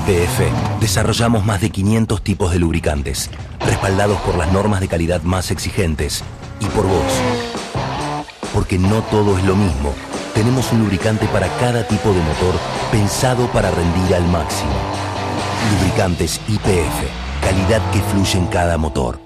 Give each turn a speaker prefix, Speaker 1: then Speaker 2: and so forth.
Speaker 1: YPF desarrollamos más de 500 tipos de lubricantes, respaldados por las normas de calidad más exigentes y por vos. Porque no todo es lo mismo. Tenemos un lubricante para cada tipo de motor pensado para rendir al máximo. Lubricantes YPF, calidad que fluye en cada motor.